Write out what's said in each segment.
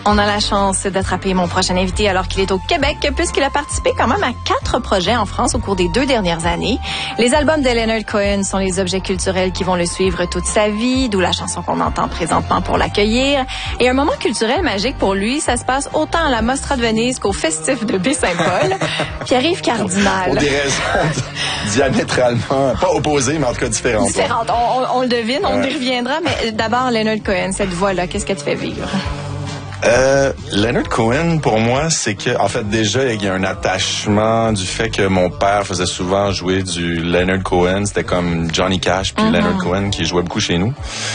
On a la chance d'attraper mon prochain invité alors qu'il est au Québec, puisqu'il a participé quand même à 4 projets en France au cours des 2 dernières années. Les albums de Leonard Cohen sont les objets culturels qui vont le suivre toute sa vie, d'où la chanson qu'on entend présentement pour l'accueillir. Et un moment culturel magique pour lui, ça se passe autant à la Mostra de Venise qu'au Festif de Baie-Saint-Paul. Pierre-Yves Cardinal. Pour des raisons diamétralement, pas opposées, mais en tout cas différentes. Différentes. On le devine, on y reviendra. Mais d'abord, Leonard Cohen, cette voix-là, qu'est-ce qu'elle te fait vivre? Leonard Cohen, pour moi, c'est que, en fait, déjà, il y a un attachement du fait que mon père faisait souvent jouer du Leonard Cohen. C'était comme Johnny Cash puis Leonard Cohen qui jouait beaucoup chez nous.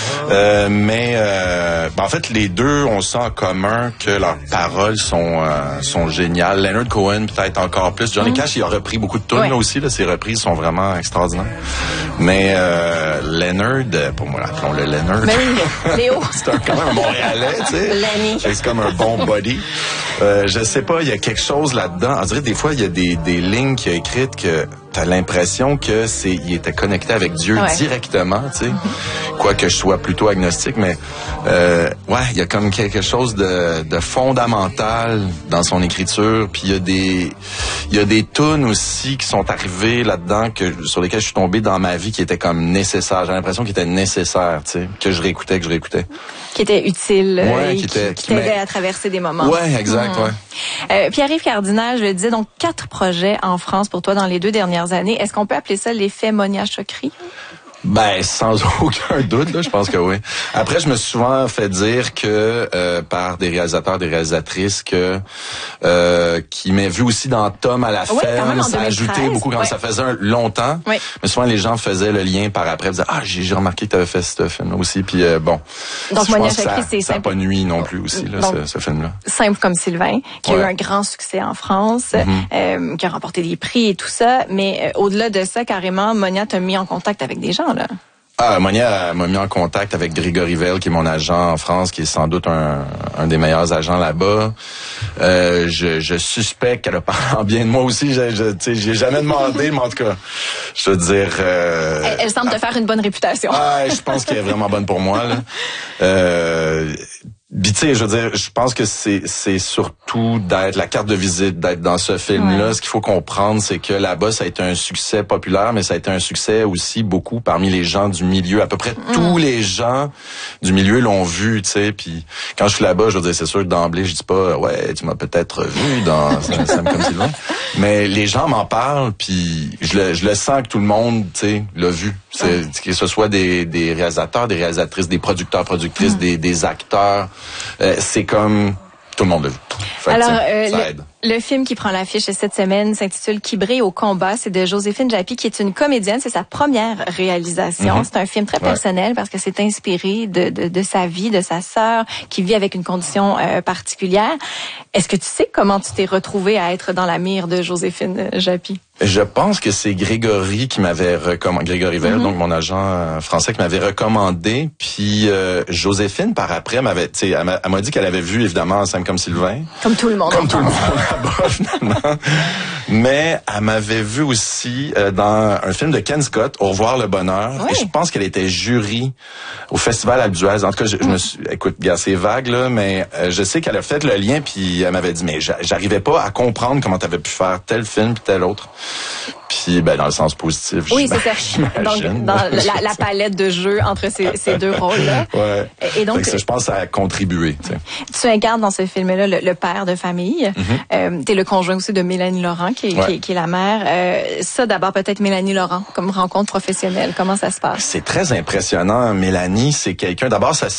En fait, les deux, on sent en commun que leurs paroles sont géniales. Leonard Cohen, peut-être encore plus. Johnny Cash, il a repris beaucoup de tunes là aussi. Là, ses reprises sont vraiment extraordinaires. Mais Leonard, pour moi, appelons-le Leonard. Mais oui, Léo. C'est quand même un Montréalais, tu sais. Lenny. C'est comme un bon body. Je sais pas, il y a quelque chose là-dedans. On dirait des fois, il y a des lignes qu'il a écrites que t'as l'impression que il était connecté avec Dieu directement, tu sais. Quoique je sois plutôt agnostique, mais il y a comme quelque chose de fondamental dans son écriture. Puis il y a des tunes aussi qui sont arrivées là-dedans sur lesquelles je suis tombé dans ma vie qui étaient comme nécessaires. J'ai l'impression qu'ils étaient nécessaires, tu sais, que je réécoutais. Qui était utile, qui t'aidait à traverser des moments. Ouais, exact, Pierre-Yves Cardinal, je le disais, donc 4 projets en France pour toi dans les 2 dernières années. Est-ce qu'on peut appeler ça l'effet Monia Chokri? Ben, sans aucun doute, là, je pense que oui. Après, je me suis souvent fait dire que par des réalisateurs, des réalisatrices qui m'avaient vu aussi dans Tom à la ferme, ça a ajouté beaucoup quand ça faisait longtemps. Oui. Mais souvent les gens faisaient le lien par après, disaient j'ai remarqué que tu avais fait ce film-là aussi. Puis bon. Donc Monia Chokri, c'est ça n'a pas nuit non plus aussi là, ce film-là. Simple comme Sylvain, qui a eu un grand succès en France, qui a remporté des prix et tout ça. Mais au-delà de ça, carrément, Monia t'a mis en contact avec des gens. Là. Monia m'a mis en contact avec Grégory Vell, qui est mon agent en France, qui est sans doute un des meilleurs agents là-bas. Je suspecte qu'elle a parlé en bien de moi aussi. J'ai jamais demandé, mais en tout cas, je veux dire... Elle semble te faire une bonne réputation. Je pense qu'elle est vraiment bonne pour moi, là. Puis tu sais, je veux dire, je pense que c'est surtout d'être la carte de visite, d'être dans ce film-là. Ouais. Ce qu'il faut comprendre, c'est que là-bas, ça a été un succès populaire, mais ça a été un succès aussi beaucoup parmi les gens du milieu. À peu près tous les gens du milieu l'ont vu, tu sais. Puis quand je suis là-bas, je veux dire, c'est sûr que d'emblée, je dis pas, tu m'as peut-être vu dans Sam comme Sylvain. Mais les gens m'en parlent, puis je le sens que tout le monde, tu sais, l'a vu. Que ce soit des réalisateurs, des réalisatrices, des producteurs, productrices, des acteurs. C'est comme tout le monde l'a vu. Alors, le film qui prend l'affiche cette semaine s'intitule Qui brille au combat. C'est de Joséphine Japy, qui est une comédienne. C'est sa première réalisation. C'est un film très personnel parce que c'est inspiré de sa vie, de sa sœur qui vit avec une condition particulière. Est-ce que tu sais comment tu t'es retrouvée à être dans la mire de Joséphine Japy? Je pense que c'est Grégory qui m'avait recommandé, Grégory Vell, donc mon agent français, qui m'avait recommandé. Puis Joséphine, par après, elle m'a dit qu'elle avait vu évidemment Sam comme Sylvain. Comme tout le monde. Comme tout le monde là-bas, finalement. Mais elle m'avait vu aussi dans un film de Ken Scott, Au revoir le bonheur. Oui. Et je pense qu'elle était jury au Festival Alpe d'Huez. En tout cas, je me suis... Écoute, gars, c'est vague, là, mais je sais qu'elle a fait le lien, puis elle m'avait dit, mais j'arrivais pas à comprendre comment t'avais pu faire tel film puis tel autre. Puis, dans le sens positif, oui, c'est ça. Donc, dans la palette de jeux entre ces deux rôles-là. Ouais. Et donc, je pense que ça a contribué. Tu incarnes dans ce film-là le père de famille. T'es le conjoint aussi de Mélanie Laurent, qui est la mère. Ça, d'abord, peut-être Mélanie Laurent, comme rencontre professionnelle. Comment ça se passe? C'est très impressionnant. Mélanie, c'est quelqu'un... D'abord,